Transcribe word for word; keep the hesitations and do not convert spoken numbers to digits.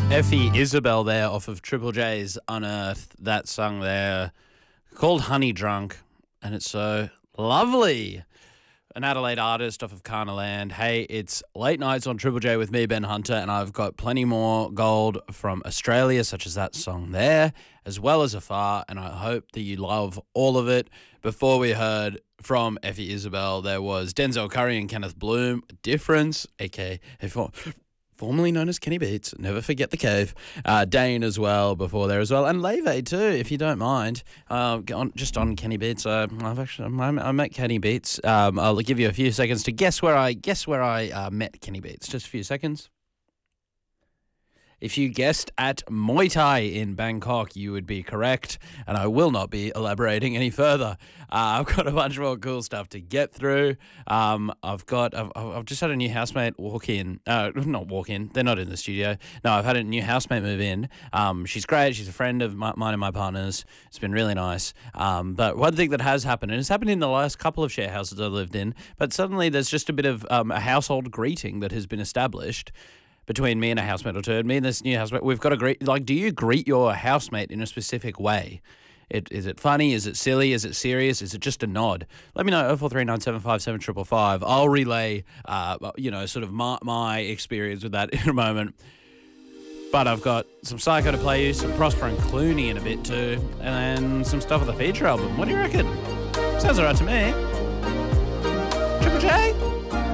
Effie Isabel there off of Triple J's Unearthed. That song there called Honey Drunk, and it's so lovely. An Adelaide artist off of Carna Land. Hey, it's late nights on Triple J with me, Ben Hunter, and I've got plenty more gold from Australia, such as that song there, as well as Afar, and I hope that you love all of it. Before we heard from Effie Isabel, there was Denzel Curry and Kenneth Bloom, Difference, aka formerly known as Kenny Beats. Never forget the cave. Uh, Dane as well before there as well. And Leve too, if you don't mind. Uh, on, just on Kenny Beats. Uh, I've actually, I, I met Kenny Beats. Um, I'll give you a few seconds to guess where I guess where I uh, met Kenny Beats. Just a few seconds. If you guessed at Muay Thai in Bangkok, you would be correct, and I will not be elaborating any further. Uh, I've got a bunch more cool stuff to get through. Um, I've got, I've, I've just had a new housemate walk in. Uh, not walk in. They're not in the studio. No, I've had a new housemate move in. Um, she's great. She's a friend of my, mine and my partner's. It's been really nice. Um, but one thing that has happened, and it's happened in the last couple of share houses I've lived in, but suddenly there's just a bit of um, a household greeting that has been established between me and a housemate or two, and me and this new housemate, we've got to greet, like, do you greet your housemate in a specific way? It, is it funny? Is it silly? Is it serious? Is it just a nod? Let me know, oh four three nine seven five seven five five. I'll relay, uh, you know, sort of my, my experience with that in a moment. But I've got some Psycho to play you, some Prosper and Clooney in a bit too, and then some stuff with the feature album. What do you reckon? Sounds all right to me. Triple J?